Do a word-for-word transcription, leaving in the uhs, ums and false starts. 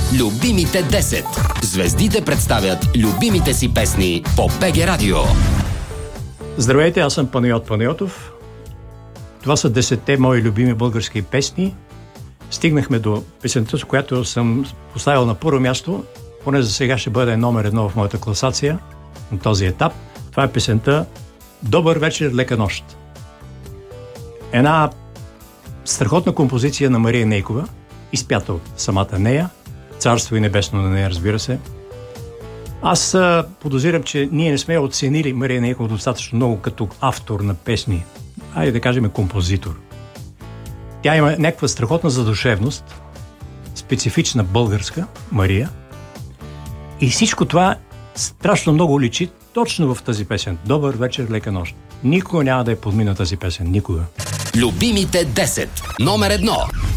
Любимите десет. Звездите представят любимите си песни по БГ Радио. Здравейте, аз съм Панайот Панайотов. Това са десетте мои любими български песни. Стигнахме до песента, с която съм поставил на първо място, поне за сега ще бъде номер едно в моята класация на този етап. Това е песента "Добър вечер, лека нощ". Една страхотна композиция на Мария Нейкова, изпята от самата нея. Царство и небесно на нея, разбира се. Аз а, подозирам, че ние не сме оценили Мария Нейкова достатъчно много като автор на песни. Айде да кажем композитор. Тя има някаква страхотна задушевност, специфична българска, Мария. И всичко това страшно много личи точно в тази песен. "Добър вечер, лека нощ". Никога няма да е подмина тази песен. Никога. Любимите десет. Номер едно.